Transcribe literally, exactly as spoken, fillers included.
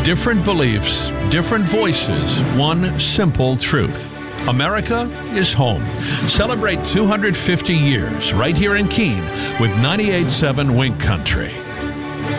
Different beliefs, different voices, one simple truth. America is home. Celebrate two hundred fifty years right here in Keene with ninety-eight point seven Wink Country.